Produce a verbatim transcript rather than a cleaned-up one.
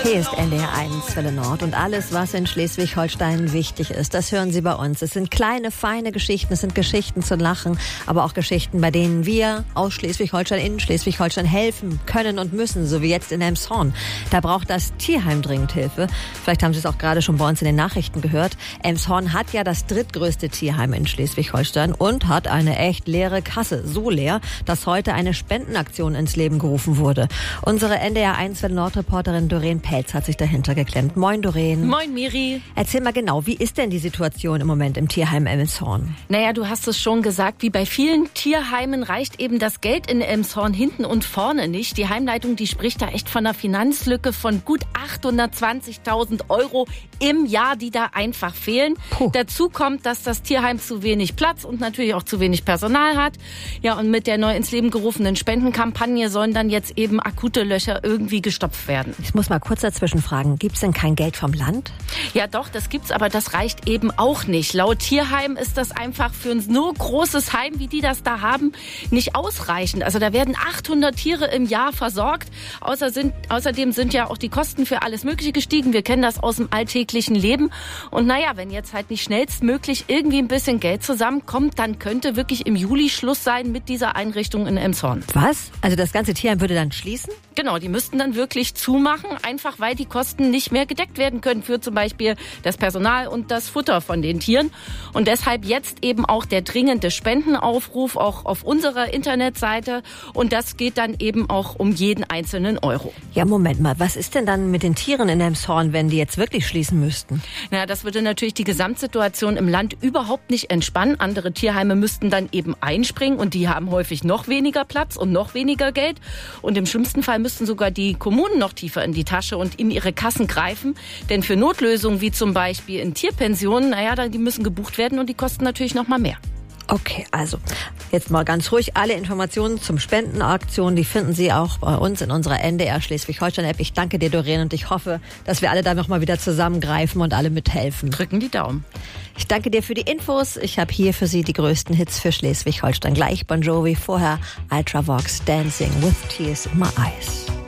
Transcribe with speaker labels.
Speaker 1: Hier ist N D R eins Welle Nord und alles, was in Schleswig-Holstein wichtig ist, das hören Sie bei uns. Es sind kleine, feine Geschichten, es sind Geschichten zu lachen, aber auch Geschichten, bei denen wir aus Schleswig-Holstein in Schleswig-Holstein helfen können und müssen, so wie jetzt in Elmshorn. Da braucht das Tierheim dringend Hilfe. Vielleicht haben Sie es auch gerade schon bei uns in den Nachrichten gehört. Elmshorn hat ja das drittgrößte Tierheim in Schleswig-Holstein und hat eine echt leere Kasse. So leer, dass heute eine Spendenaktion ins Leben gerufen wurde. Unsere N D R eins Welle Nord-Reporterin Doreen Pelz hat sich dahinter geklemmt. Moin, Doreen.
Speaker 2: Moin, Miri.
Speaker 1: Erzähl mal genau, wie ist denn die Situation im Moment im Tierheim Elmshorn?
Speaker 2: Naja, du hast es schon gesagt, wie bei vielen Tierheimen reicht eben das Geld in Elmshorn hinten und vorne nicht. Die Heimleitung, die spricht da echt von einer Finanzlücke von gut achthundertzwanzigtausend Euro im Jahr, die da einfach fehlen. Puh. Dazu kommt, dass das Tierheim zu wenig Platz und natürlich auch zu wenig Personal hat. Ja, und mit der neu ins Leben gerufenen Spendenkampagne sollen dann jetzt eben akute Löcher irgendwie gestopft werden.
Speaker 1: Ich muss mal kurz dazwischen fragen, gibt's denn kein Geld vom Land?
Speaker 2: Ja doch, das gibt's, aber das reicht eben auch nicht. Laut Tierheim ist das einfach für ein so großes Heim, wie die das da haben, nicht ausreichend. Also da werden achthundert Tiere im Jahr versorgt. Außer sind, außerdem sind ja auch die Kosten für alles Mögliche gestiegen. Wir kennen das aus dem alltäglichen Leben. Und naja, wenn jetzt halt nicht schnellstmöglich irgendwie ein bisschen Geld zusammenkommt, dann könnte wirklich im Juli Schluss sein mit dieser Einrichtung in Elmshorn.
Speaker 1: Was? Also das ganze Tierheim würde dann schließen?
Speaker 2: Genau, die müssten dann wirklich zumachen, einfach weil die Kosten nicht mehr gedeckt werden können für zum Beispiel das Personal und das Futter von den Tieren. Und deshalb jetzt eben auch der dringende Spendenaufruf auch auf unserer Internetseite. Und das geht dann eben auch um jeden einzelnen Euro.
Speaker 1: Ja, Moment mal, was ist denn dann mit den Tieren in Elmshorn, wenn die jetzt wirklich schließen müssten?
Speaker 2: Na, das würde natürlich die Gesamtsituation im Land überhaupt nicht entspannen. Andere Tierheime müssten dann eben einspringen und die haben häufig noch weniger Platz und noch weniger Geld. Und im schlimmsten Fall müssten sogar die Kommunen noch tiefer in die Tasche und in ihre Kassen greifen. Denn für Notlösungen wie zum Beispiel in Tierpensionen, naja, die müssen gebucht werden und die kosten natürlich noch mal mehr.
Speaker 1: Okay, also jetzt mal ganz ruhig. Alle Informationen zum Spendenaktion, die finden Sie auch bei uns in unserer N D R Schleswig-Holstein-App. Ich danke dir, Doreen, und ich hoffe, dass wir alle da noch mal wieder zusammengreifen und alle mithelfen.
Speaker 2: Drücken die Daumen.
Speaker 1: Ich danke dir für die Infos. Ich habe hier für Sie die größten Hits für Schleswig-Holstein. Gleich Bon Jovi, vorher Ultravox, Dancing with Tears in My Eyes.